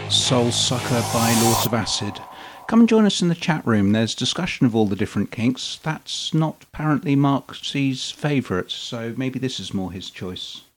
Soul Sucker by Lords of Acid. Come and join us in the chat room. There's discussion of all the different kinks. That's not apparently Mark C's favourite, so maybe this is more his choice.